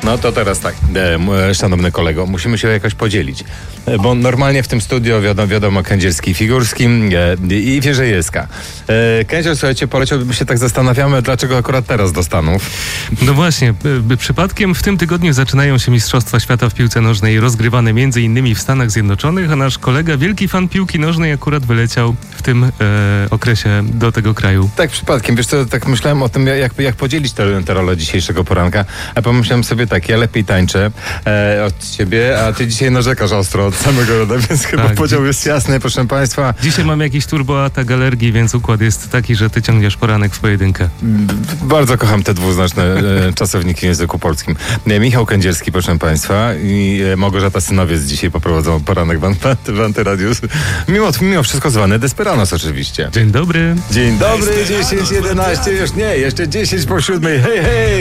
No to teraz tak, szanowny kolego, musimy się jakoś podzielić. Bo normalnie w tym studio wiadomo Kędzierski, Figurski i Wierzejewska. Kędzior, słuchajcie, poleciał, my się tak zastanawiamy, dlaczego akurat teraz do Stanów. No właśnie, przypadkiem w tym tygodniu zaczynają się Mistrzostwa Świata w piłce nożnej, rozgrywane m.in. w Stanach Zjednoczonych, a nasz kolega, wielki fan piłki nożnej, akurat wyleciał w tym okresie do tego kraju. Tak przypadkiem, wiesz co, tak myślałem o tym, jak podzielić tę rolę dzisiejszego poranka, a pomyślałem sobie tak, ja lepiej tańczę od ciebie, a ty dzisiaj narzekasz ostro od samego rana, więc chyba podział jest jasny, proszę państwa. Dzisiaj mam jakiś turboatak alergii, więc układ jest taki, że ty ciągniesz poranek w pojedynkę. Bardzo kocham te dwuznaczne czasowniki w języku polskim. Michał Kędzierski, proszę państwa, i Małgorzata Synowiec dzisiaj poprowadzą poranek w Antyradiu. Mimo wszystko zwany Desperanos oczywiście. Dzień dobry. Dzień dobry, 10:11, już nie, jeszcze 10 po 7. Hej, hej!